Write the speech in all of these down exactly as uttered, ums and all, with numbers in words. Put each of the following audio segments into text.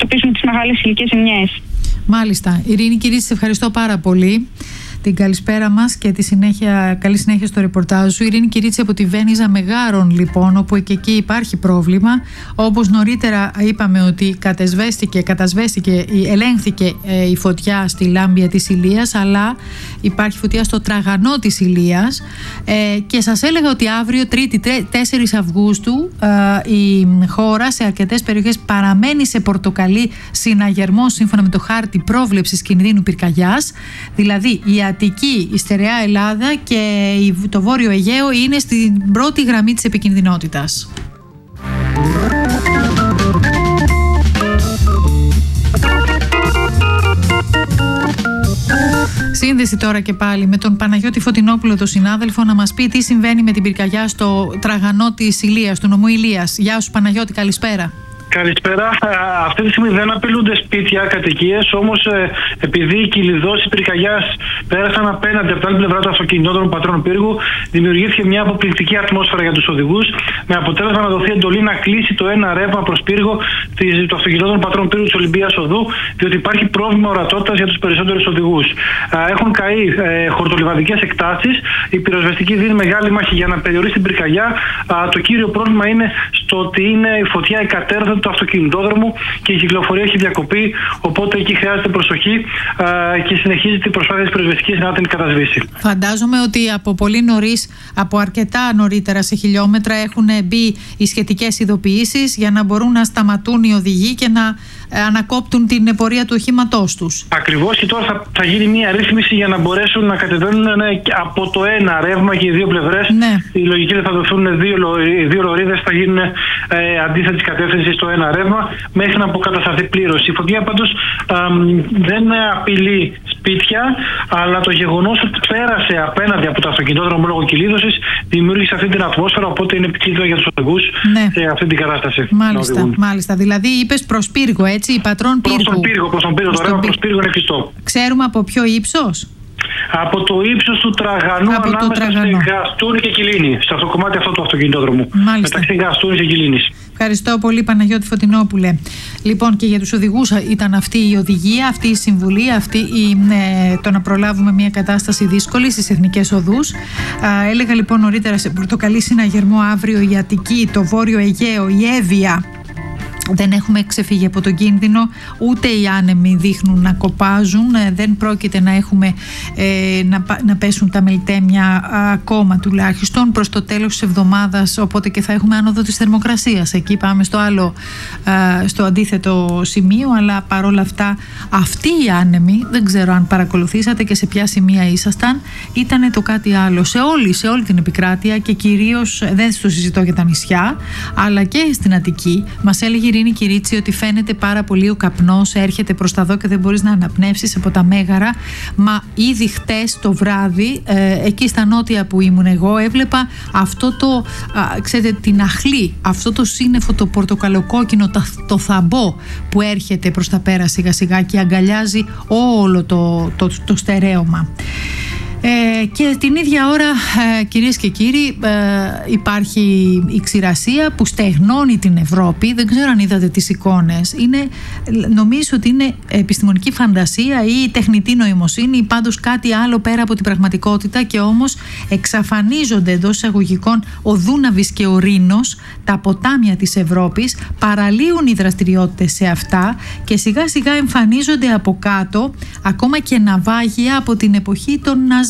αντιμετωπίσουμε τις μεγάλες ηλικές ζημιές. Μάλιστα. Ειρήνη Κυρίτση, σε ευχαριστώ πάρα πολύ. Την καλησπέρα μας και τη συνέχεια, καλή συνέχεια στο ρεπορτάζ σου. Ειρήνη Κυρίτση από τη Βένιζα Μεγάρων, λοιπόν, όπου και εκεί υπάρχει πρόβλημα. Όπως νωρίτερα είπαμε ότι κατεσβέστηκε, κατασβέστηκε, ελέγχθηκε ε, η φωτιά στη Λάμπια της Ηλίας, αλλά υπάρχει φωτιά στο Τραγανό της Ηλίας. Ε, και σας έλεγα ότι αύριο, Τρίτη, τέσσερις Αυγούστου, ε, η χώρα σε αρκετές περιοχές παραμένει σε πορτοκαλί συναγερμό σύμφωνα με το χάρτη πρόβλεψης κινδύνου πυρκαγιάς. Δηλαδή, η Αττική, η στερεά Ελλάδα και το Βόρειο Αιγαίο είναι στην πρώτη γραμμή της επικινδυνότητας. Σύνδεση τώρα και πάλι με τον Παναγιώτη Φωτεινόπουλο, τον συνάδελφο, να μας πει τι συμβαίνει με την πυρκαγιά στο Τραγανό της Ηλίας, του νομού Ηλίας. Γεια σου Παναγιώτη, καλησπέρα. Καλησπέρα. Αυτή τη στιγμή δεν απειλούνται σπίτια, κατοικίες, όμως επειδή οι κυλιδώσεις πυρκαγιάς πέρασαν απέναντι από την άλλη πλευρά του αυτοκινητόδρομου Πατρών Πύργου, δημιουργήθηκε μια αποπληκτική ατμόσφαιρα για τους οδηγούς, με αποτέλεσμα να δοθεί εντολή να κλείσει το ένα ρεύμα προς Πύργο του αυτοκινητόδρομου Πατρών Πύργου της Ολυμπίας Οδού, διότι υπάρχει πρόβλημα ορατότητας για τους περισσότερους οδηγούς. Έχουν καεί ε, χορτολιβαδικές εκτάσεις, η πυροσβεστική δίνει μεγάλη μάχη για να περιορίσει την πυρκαγιά. Το κύριο πρόβλημα είναι στο ότι είναι η φωτιά εκατέρωθεν του αυτοκινητόδρομου και η κυκλοφορία έχει διακοπεί, οπότε εκεί χρειάζεται προσοχή α, και συνεχίζεται η προσπάθεια της πυροσβεστικής να την κατασβήσει. Φαντάζομαι ότι από πολύ νωρίς, από αρκετά νωρίτερα σε χιλιόμετρα έχουν μπει οι σχετικές ειδοποιήσεις για να μπορούν να σταματούν οι οδηγοί και να ανακόπτουν την πορεία του οχήματός τους. Ακριβώς, και τώρα θα, θα γίνει μια ρύθμιση για να μπορέσουν να κατεβαίνουν ναι, από το ένα ρεύμα και οι δύο πλευρές. Ναι. Η λογική θα δοθούν δύο, δύο λωρίδες, θα γίνουν ε, αντίθετη κατεύθυνση στο ένα ρεύμα μέχρι να αποκατασταθεί πλήρως. Η φωτιά πάντως α, δεν απειλεί σπίτια, αλλά το γεγονός ότι πέρασε απέναντι από το αυτοκινητόδρομο λόγω κυλίδωσης δημιούργησε αυτή την ατμόσφαιρα, οπότε είναι επικίνδυνο για τους οδηγούς ναι. σε αυτή την κατάσταση. Μάλιστα, μάλιστα. Δηλαδή είπες προς Πύργο, έτσι, η Πατρών Πύργου. Προς τον Πύργο, προς τον Πύργο, το ρεύμα προς Πύργο είναι κλειστό. Ξέρουμε από ποιο ύψος? Από το ύψος του Τραγανού από ανάμεσα σε Γαστούνη και Κιλίνη, σε αυτό το κομμάτι αυτό του αυτοκινητόδρομου. Μάλιστα. Μεταξύ Γαστούνη και Κιλίνης. Ευχαριστώ πολύ Παναγιώτη Φωτεινόπουλε. Λοιπόν, και για τους οδηγούς ήταν αυτή η οδηγία, αυτή η συμβουλή, αυτή η, ε, το να προλάβουμε μια κατάσταση δύσκολη στις εθνικές οδούς. Α, έλεγα λοιπόν νωρίτερα σε πορτοκαλί συναγερμό αύριο η Αττική, το Βόρειο Αιγαίο, η Εύβοια. Δεν έχουμε ξεφύγει από τον κίνδυνο, ούτε οι άνεμοι δείχνουν να κοπάζουν, δεν πρόκειται να έχουμε ε, να, να πέσουν τα μελτέμια ακόμα τουλάχιστον προς το τέλος της εβδομάδας, οπότε και θα έχουμε άνοδο της θερμοκρασίας. Εκεί πάμε στο άλλο, α, στο αντίθετο σημείο, αλλά παρόλα αυτά αυτοί οι άνεμοι, δεν ξέρω αν παρακολουθήσατε και σε ποια σημεία ήσασταν, ήταν το κάτι άλλο σε όλη, σε όλη την επικράτεια και κυρίως, δεν στο συζητώ για τα νησιά, αλλά και στην Αττική. Μας έλεγε η Ειρήνη Κυρίτση ότι φαίνεται πάρα πολύ ο καπνός, έρχεται προς τα δω και δεν μπορείς να αναπνεύσεις από τα μέγαρα. Μα ήδη χτες το βράδυ, ε, εκεί στα νότια που ήμουν εγώ, έβλεπα αυτό το, α, ξέρετε, την αχλή, αυτό το σύννεφο, το πορτοκαλοκόκκινο, το, το θαμπό που έρχεται προς τα πέρα σιγά σιγά και αγκαλιάζει όλο το, το, το, το στερέωμα. Ε, και την ίδια ώρα, ε, κυρίες και κύριοι, ε, υπάρχει η ξηρασία που στεγνώνει την Ευρώπη. Δεν ξέρω αν είδατε τις εικόνες. Είναι, νομίζω ότι είναι επιστημονική φαντασία ή τεχνητή νοημοσύνη ή πάντως κάτι άλλο πέρα από την πραγματικότητα, και όμως εξαφανίζονται εντός εισαγωγικών ο Δούναβης και ο Ρήνος, τα ποτάμια της Ευρώπης, παραλύουν οι δραστηριότητες σε αυτά και σιγά σιγά εμφανίζονται από κάτω ακόμα και ναυάγια από την εποχή των Ναζί.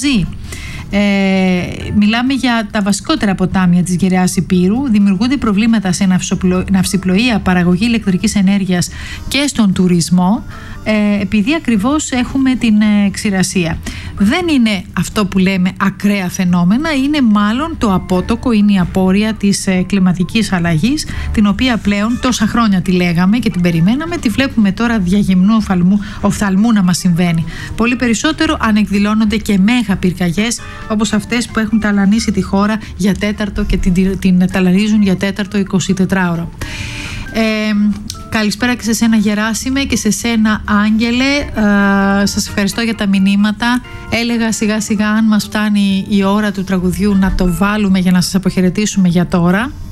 Ε, μιλάμε για τα βασικότερα ποτάμια της Γεραιάς Υπήρου. Δημιουργούνται προβλήματα σε ναυσιπλοεία, παραγωγή ηλεκτρικής ενέργειας και στον τουρισμό, ε, επειδή ακριβώς έχουμε την ε, ξηρασία. Δεν είναι αυτό που λέμε ακραία φαινόμενα, είναι μάλλον το απότοκο, είναι η απόρρεια της ε, κλιματικής αλλαγής, την οποία πλέον τόσα χρόνια τη λέγαμε και την περιμέναμε, τη βλέπουμε τώρα διαγυμνού οφθαλμού, οφθαλμού να μας συμβαίνει. Πολύ περισσότερο αν εκδηλώνονται και μέγα πυρκαγιές όπως αυτές που έχουν ταλανίσει τη χώρα για τέταρτο και την, την ταλανίζουν για τέταρτο εικοσιτετράωρο. Ε, καλησπέρα και σε σένα Γεράσιμε και σε σένα Άγγελε. ε, Σας ευχαριστώ για τα μηνύματα. Έλεγα σιγά σιγά, αν μας φτάνει η ώρα του τραγουδιού, να το βάλουμε για να σας αποχαιρετήσουμε για τώρα.